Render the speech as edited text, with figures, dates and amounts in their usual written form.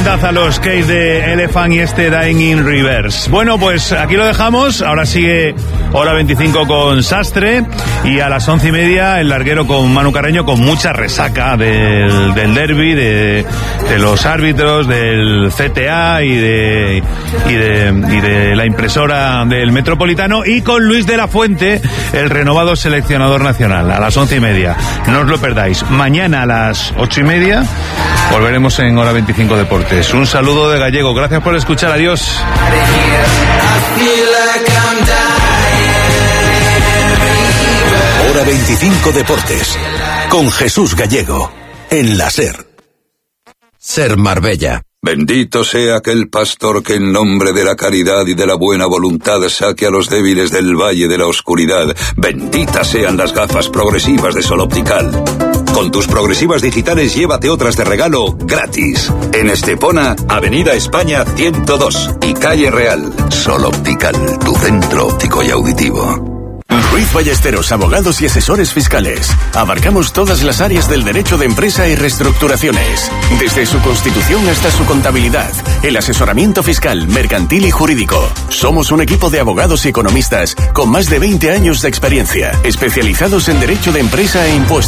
bandaza los Case de Elephant y este Dying in Reverse. Bueno, pues aquí lo dejamos. Ahora sigue hora 25 con Sastre y a las 11:30 el larguero con Manu Carreño, con mucha resaca del derbi, de los árbitros, del CTA y de la impresora del Metropolitano, y con Luis de la Fuente, el renovado seleccionador nacional, a las 11:30. No os lo perdáis. Mañana a las 8:30 volveremos en hora 25 Deportes. Un saludo de Gallego. Gracias por escuchar. Adiós. Hora 25 Deportes con Jesús Gallego en la SER. SER Marbella. Bendito sea aquel pastor que en nombre de la caridad y de la buena voluntad saque a los débiles del valle de la oscuridad. Benditas sean las gafas progresivas de Sol Optical. Con tus progresivas digitales llévate otras de regalo gratis. En Estepona, Avenida España 102 y Calle Real. Sol Optical, tu centro óptico y auditivo. Ruiz Ballesteros, abogados y asesores fiscales. Abarcamos todas las áreas del derecho de empresa y reestructuraciones. Desde su constitución hasta su contabilidad, el asesoramiento fiscal, mercantil y jurídico. Somos un equipo de abogados y economistas con más de 20 años de experiencia, especializados en derecho de empresa e impuestos.